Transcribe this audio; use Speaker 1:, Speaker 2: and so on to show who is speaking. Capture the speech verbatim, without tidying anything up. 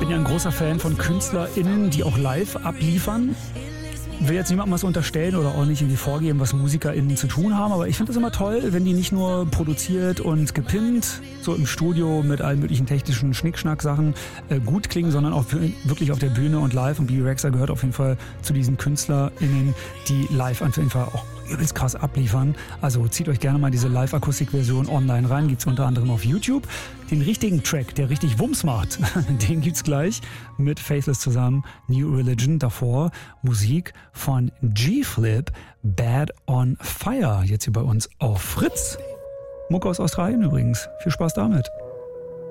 Speaker 1: bin ja ein großer Fan von KünstlerInnen, die auch live abliefern. Will jetzt niemandem was unterstellen oder auch nicht irgendwie vorgeben, was MusikerInnen zu tun haben, aber ich finde das immer toll, wenn die nicht nur produziert und gepimpt, so im Studio mit allen möglichen technischen Schnickschnack-Sachen äh, gut klingen, sondern auch wirklich auf der Bühne und live. Und Bebe Rexha gehört auf jeden Fall zu diesen KünstlerInnen, die live auf jeden Fall auch übelst krass abliefern. Also zieht euch gerne mal diese Live-Akustik-Version online rein, gibt's unter anderem auf YouTube. Den richtigen Track, der richtig Wumms macht, den gibt's gleich mit Faithless zusammen, New Religion, davor Musik von G-Flip, Bad on Fire, jetzt hier bei uns auf Fritz. Mucke aus Australien übrigens. Viel Spaß damit.